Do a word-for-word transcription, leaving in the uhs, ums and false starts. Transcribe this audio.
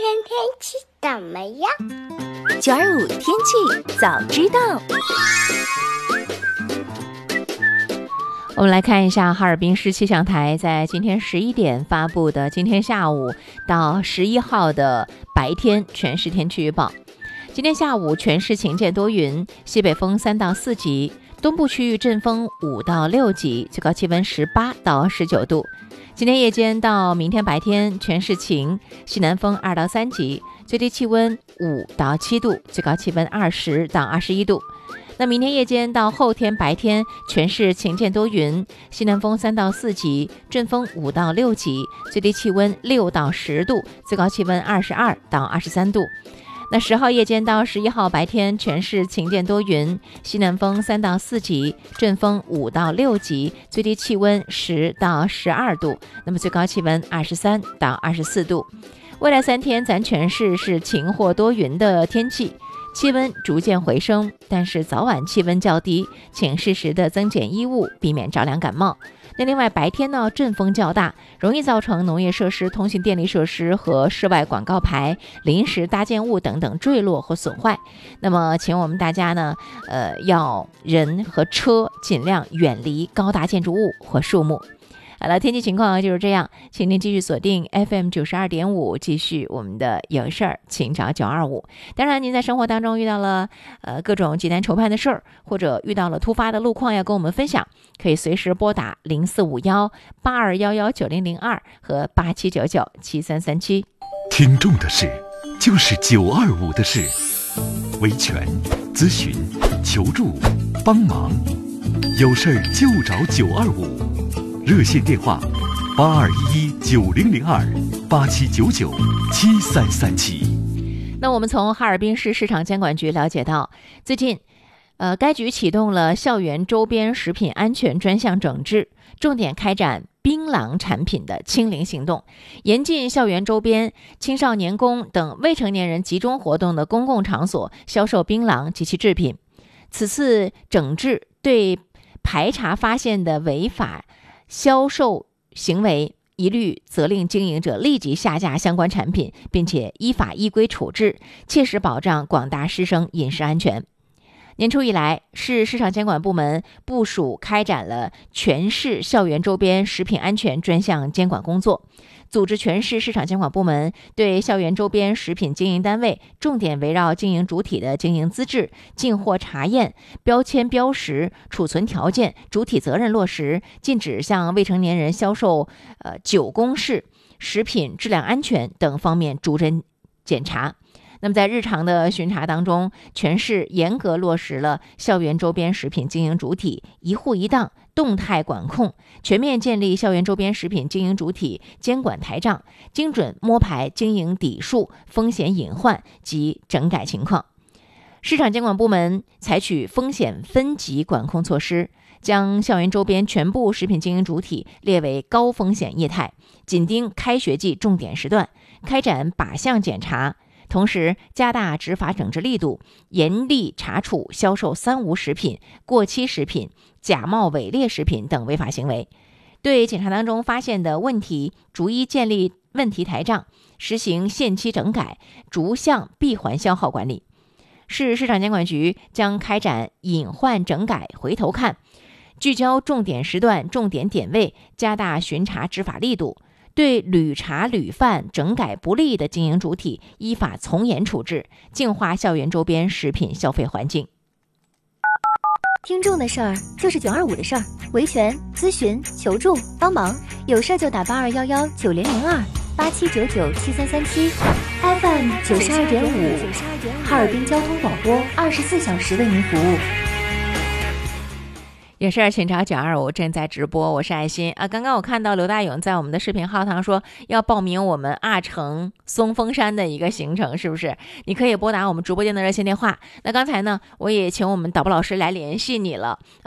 天天气怎么样？ 九二五天气早知道。我们来看一下哈尔滨市气象台在今天十一点发布的今天下午到十一号的白天全市天气预报。今天下午全市晴间多云，西北风三到四级，东部区域阵风五到六级，最高气温十八到十九度。今天夜间到明天白天全市晴，西南风二到三级，最低气温五到七度，最高气温二十到二十一度。那明天夜间到后天白天全市晴间多云，西南风三到四级，阵风五到六级，最低气温六到十度，最高气温二十二到二十三度。那十号夜间到十一号白天全市晴间多云，西南风三到四级，阵风五到六级，最低气温十到十二度，那么最高气温二十三到二十四度。未来三天咱全市是晴或多云的天气，气温逐渐回升，但是早晚气温较低，请适时的增减衣物，避免着凉感冒。那另外白天呢，阵风较大，容易造成农业设施、通信电力设施和室外广告牌、临时搭建物等等坠落或损坏。那么请我们大家呢，呃，要人和车尽量远离高大建筑物或树木。好了，天气情况就是这样，请您继续锁定 F M 九十二点五，继续我们的有事儿请找九二五。当然，您在生活当中遇到了呃各种急难愁盼的事儿，或者遇到了突发的路况要跟我们分享，可以随时拨打零四五幺八二幺幺九零零二和八七九九七三三七。 听众的事就是九二五的事，维权、咨询、求助、帮忙，有事儿就找九二五。热线电话八二一一九零零二八七九九七三三七。 那我们从哈尔滨市市场监管局了解到，最近，呃，该局启动了校园周边食品安全专项整治，重点开展槟榔产品的清零行动，严禁校园周边、青少年宫等未成年人集中活动的公共场所销售槟榔及其制品。此次整治对排查发现的违法销售行为，一律责令经营者立即下架相关产品，并且依法依规处置，切实保障广大师生饮食安全。年初以来，市市场监管部门部署开展了全市校园周边食品安全专项监管工作，组织全市市场监管部门对校园周边食品经营单位重点围绕经营主体的经营资质、进货查验、标签标识、储存条件、主体责任落实，禁止向未成年人销售呃酒公示、食品质量安全等方面逐帧检查。那么在日常的巡查当中，全市严格落实了校园周边食品经营主体一户一档动态管控，全面建立校园周边食品经营主体监管台账，精准摸排经营底数、风险隐患及整改情况。市场监管部门采取风险分级管控措施，将校园周边全部食品经营主体列为高风险业态，紧盯开学季重点时段，开展靶向检查，同时加大执法整治力度，严厉查处销售三无食品、过期食品、假冒伪劣食品等违法行为。对检查当中发现的问题，逐一建立问题台账，实行限期整改，逐项闭环消耗管理。市市场监管局将开展隐患整改回头看，聚焦重点时段、重点点位，加大巡查执法力度，对屡查屡犯、整改不力的经营主体依法从严处置，净化校园周边食品消费环境。 听众的事儿就是九二五的事儿，维权、咨询、求助、帮忙，有事儿就打八二幺幺九零零二八七九九七三三七 ，F M 九十二点五，哈尔滨交通广播，二十四小时为您服务。 有事儿请找九二五，正在直播，我是爱心啊。刚刚我看到刘大勇在我们的视频号堂说要报名我们阿城松峰山的一个行程，是不是？你可以拨打我们直播间的热线电话。那刚才呢，我也请我们导播老师来联系你了